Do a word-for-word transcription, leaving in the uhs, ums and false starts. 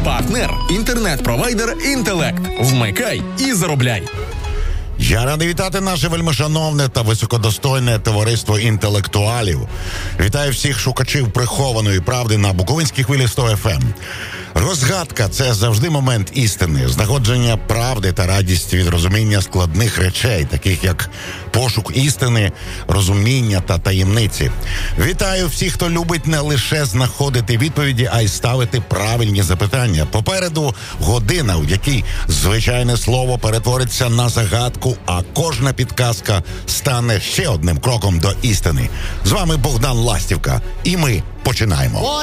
Партнер – інтернет-провайдер «Інтелект». Вмикай і заробляй. Я радий вітати наше вельмишановне та високодостойне товариство інтелектуалів. Вітаю всіх шукачів прихованої правди на Буковинській хвилі сто еф ем. Розгадка – це завжди момент істини, знаходження правди та радість від розуміння складних речей, таких як пошук істини, розуміння та таємниці. Вітаю всіх, хто любить не лише знаходити відповіді, а й ставити правильні запитання. Попереду година, в якій звичайне слово перетвориться на загадку, а кожна підказка стане ще одним кроком до істини. З вами Богдан Ластівка, і ми починаємо.